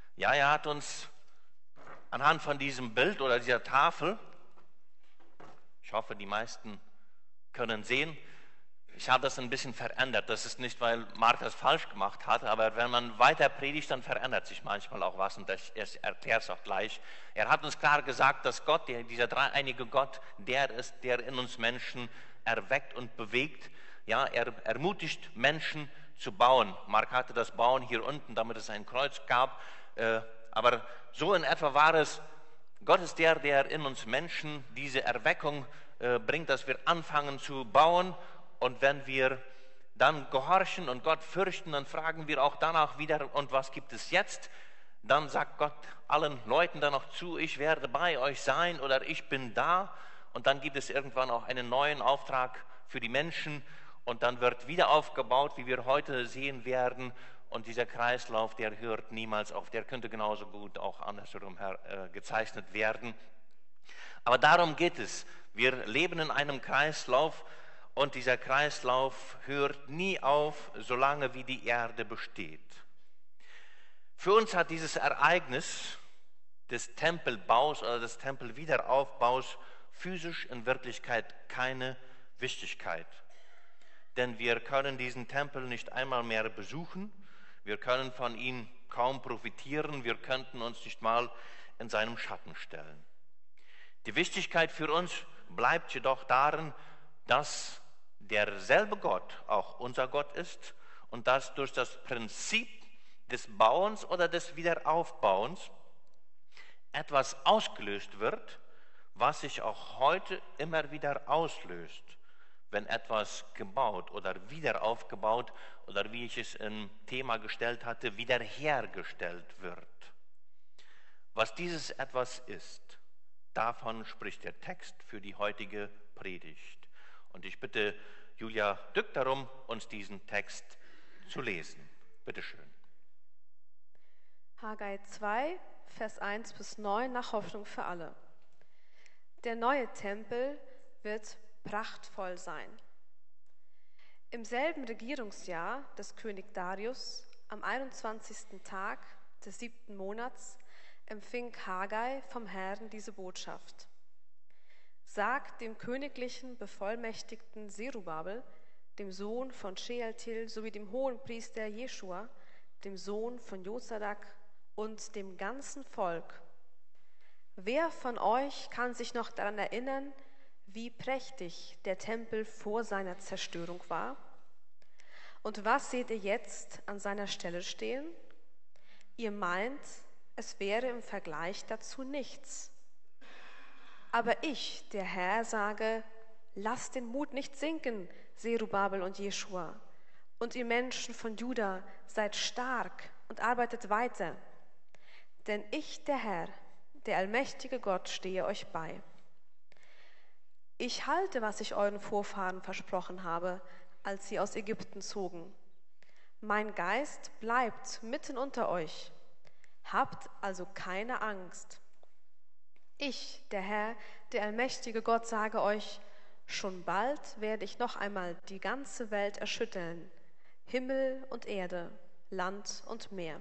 Ja, er hat uns anhand von diesem Bild oder dieser Tafel, ich hoffe, die meisten können sehen, ich habe das ein bisschen verändert. Das ist nicht, weil Mark das falsch gemacht hat, aber wenn man weiter predigt, dann verändert sich manchmal auch was und ich erkläre es auch gleich. Er hat uns klar gesagt, dass Gott, dieser dreieinige Gott, der ist, der in uns Menschen erweckt und bewegt. Ja, er ermutigt Menschen zu bauen. Mark hatte das Bauen hier unten, damit es ein Kreuz gab. Aber so in etwa war es, Gott ist der, der in uns Menschen diese Erweckung bringt, dass wir anfangen zu bauen. Und wenn wir dann gehorchen und Gott fürchten, dann fragen wir auch danach wieder, und was gibt es jetzt? Dann sagt Gott allen Leuten dann noch zu, ich werde bei euch sein oder ich bin da. Und dann gibt es irgendwann auch einen neuen Auftrag für die Menschen. Und dann wird wieder aufgebaut, wie wir heute sehen werden. Und dieser Kreislauf, der hört niemals auf. Der könnte genauso gut auch andersherum gezeichnet werden. Aber darum geht es. Wir leben in einem Kreislauf und dieser Kreislauf hört nie auf, solange wie die Erde besteht. Für uns hat dieses Ereignis des Tempelbaus oder des Tempelwiederaufbaus physisch in Wirklichkeit keine Wichtigkeit. Denn wir können diesen Tempel nicht einmal mehr besuchen, wir können von ihm kaum profitieren, wir könnten uns nicht mal in seinem Schatten stellen. Die Wichtigkeit für uns bleibt jedoch darin, dass derselbe Gott auch unser Gott ist und dass durch das Prinzip des Bauens oder des Wiederaufbauens etwas ausgelöst wird, was sich auch heute immer wieder auslöst, wenn etwas gebaut oder wieder aufgebaut oder wie ich es im Thema gestellt hatte, wiederhergestellt wird. Was dieses etwas ist, davon spricht der Text für die heutige Predigt. Und ich bitte Julia Dück darum, uns diesen Text zu lesen. Bitte schön. Haggai 2, Vers 1 bis 9 nach Hoffnung für alle. Der neue Tempel wird prachtvoll sein. Im selben Regierungsjahr des König Darius, am 21. Tag des 7. Monats, empfing Haggai vom Herrn diese Botschaft. Sagt dem königlichen Bevollmächtigten Zerubabel, dem Sohn von Shealtiel, sowie dem Hohenpriester Jeschua, dem Sohn von Josadak und dem ganzen Volk: Wer von euch kann sich noch daran erinnern, wie prächtig der Tempel vor seiner Zerstörung war? Und was seht ihr jetzt an seiner Stelle stehen? Ihr meint, es wäre im Vergleich dazu nichts. Aber ich, der Herr, sage, lasst den Mut nicht sinken, Zerubabel und Jeschua. Und ihr Menschen von Juda, seid stark und arbeitet weiter. Denn ich, der Herr, der allmächtige Gott, stehe euch bei. Ich halte, was ich euren Vorfahren versprochen habe, als sie aus Ägypten zogen. Mein Geist bleibt mitten unter euch. Habt also keine Angst. Ich, der Herr, der allmächtige Gott, sage euch, schon bald werde ich noch einmal die ganze Welt erschütteln, Himmel und Erde, Land und Meer.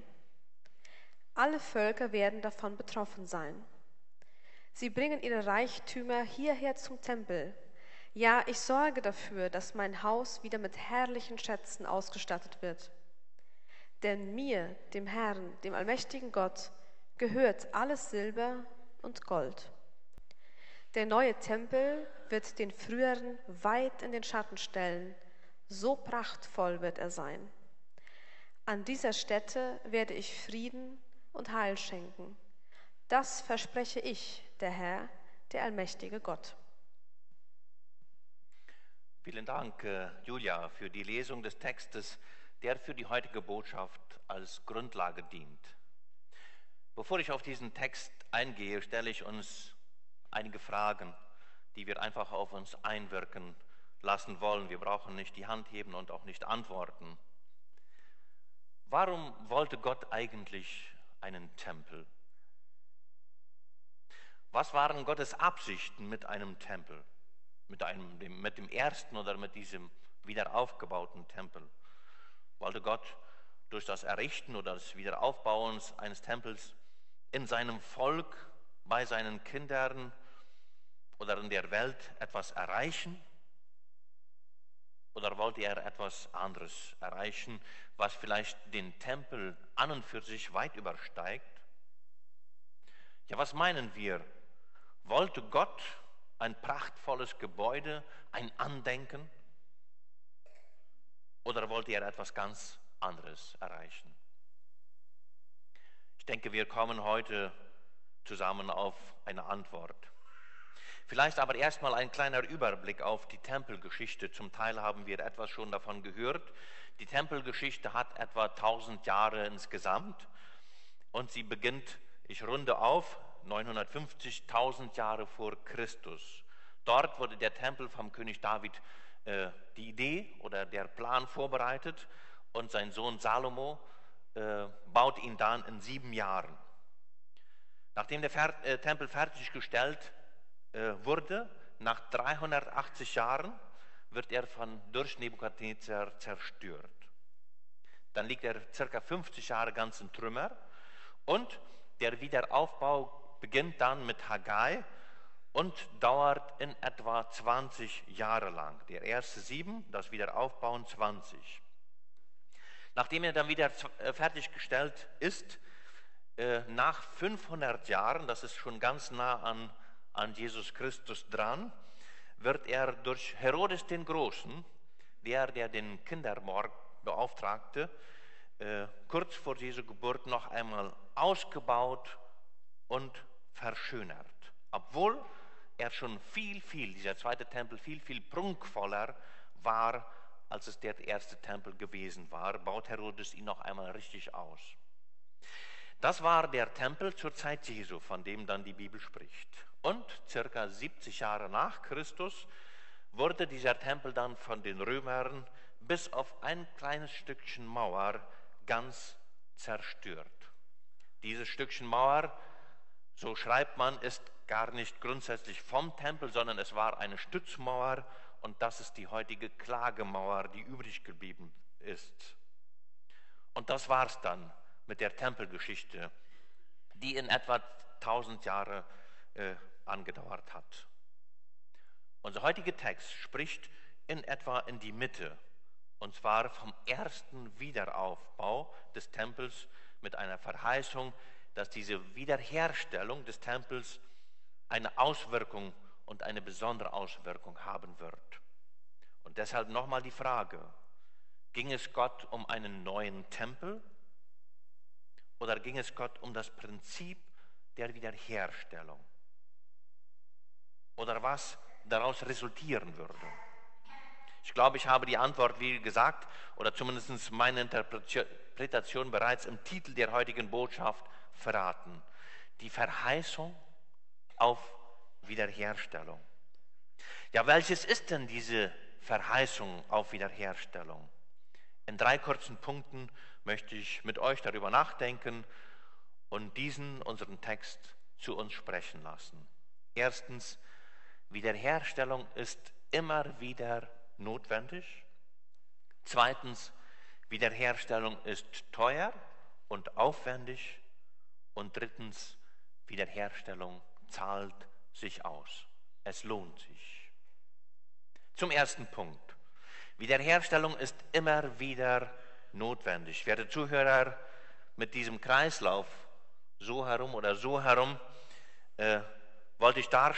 Alle Völker werden davon betroffen sein. Sie bringen ihre Reichtümer hierher zum Tempel. Ja, ich sorge dafür, dass mein Haus wieder mit herrlichen Schätzen ausgestattet wird. Denn mir, dem Herrn, dem allmächtigen Gott, gehört alles Silber und Gold. Der neue Tempel wird den früheren weit in den Schatten stellen, so prachtvoll wird er sein. An dieser Stätte werde ich Frieden und Heil schenken. Das verspreche ich, der Herr, der allmächtige Gott. Vielen Dank, Julia, für die Lesung des Textes, der für die heutige Botschaft als Grundlage dient. Bevor ich auf diesen Text eingehe, stelle ich uns einige Fragen, die wir einfach auf uns einwirken lassen wollen. Wir brauchen nicht die Hand heben und auch nicht antworten. Warum wollte Gott eigentlich einen Tempel? Was waren Gottes Absichten mit einem Tempel? Mit dem ersten oder mit diesem wieder aufgebauten Tempel? Wollte Gott durch das Errichten oder das Wiederaufbauen eines Tempels in seinem Volk, bei seinen Kindern oder in der Welt etwas erreichen? Oder wollte er etwas anderes erreichen, was vielleicht den Tempel an und für sich weit übersteigt? Ja, was meinen wir? Wollte Gott ein prachtvolles Gebäude, ein Andenken? Oder wollte er etwas ganz anderes erreichen? Ich denke, wir kommen heute zusammen auf eine Antwort. Vielleicht aber erstmal ein kleiner Überblick auf die Tempelgeschichte. Zum Teil haben wir etwas schon davon gehört. Die Tempelgeschichte hat etwa 1000 Jahre insgesamt und sie beginnt, ich runde auf, 950, 1000 Jahre vor Christus. Dort wurde der Tempel vom König David die Idee oder der Plan vorbereitet und sein Sohn Salomo baut ihn dann in 7 Jahren. Nachdem der Tempel fertiggestellt wurde, nach 380 Jahren wird er durch Nebukadnezar zerstört. Dann liegt er ca. 50 Jahre ganz in Trümmer und der Wiederaufbau beginnt dann mit Haggai und dauert in etwa 20 Jahre lang. Der erste 7, das Wiederaufbauen 20. Nachdem er dann wieder fertiggestellt ist, nach 500 Jahren, das ist schon ganz nah an Jesus Christus dran, wird er durch Herodes den Großen, der den Kindermord beauftragte, kurz vor Jesu Geburt noch einmal ausgebaut und verschönert. Obwohl er schon dieser zweite Tempel viel prunkvoller war, als es der erste Tempel gewesen war, baut Herodes ihn noch einmal richtig aus. Das war der Tempel zur Zeit Jesu, von dem dann die Bibel spricht. Und circa 70 Jahre nach Christus wurde dieser Tempel dann von den Römern bis auf ein kleines Stückchen Mauer ganz zerstört. Dieses Stückchen Mauer, so schreibt man, ist gar nicht grundsätzlich vom Tempel, sondern es war eine Stützmauer und das ist die heutige Klagemauer, die übrig geblieben ist. Und das war es dann mit der Tempelgeschichte, die in etwa 1000 Jahre angedauert hat. Unser heutiger Text spricht in etwa in die Mitte, und zwar vom ersten Wiederaufbau des Tempels mit einer Verheißung, dass diese Wiederherstellung des Tempels eine Auswirkung und eine besondere Auswirkung haben wird. Und deshalb nochmal die Frage, ging es Gott um einen neuen Tempel oder ging es Gott um das Prinzip der Wiederherstellung? Oder was daraus resultieren würde? Ich glaube, ich habe die Antwort, wie gesagt, oder zumindest meine Interpretation bereits im Titel der heutigen Botschaft verraten. Die Verheißung auf Wiederherstellung. Ja, welches ist denn diese Verheißung auf Wiederherstellung? In 3 kurzen Punkten möchte ich mit euch darüber nachdenken und unseren Text zu uns sprechen lassen. Erstens, Wiederherstellung ist immer wieder notwendig. Zweitens, Wiederherstellung ist teuer und aufwendig. Und drittens, Wiederherstellung zahlt sich aus. Es lohnt sich. Zum ersten Punkt. Wiederherstellung ist immer wieder notwendig. Werte Zuhörer, mit diesem Kreislauf so herum oder so herum wollte ich darstellen,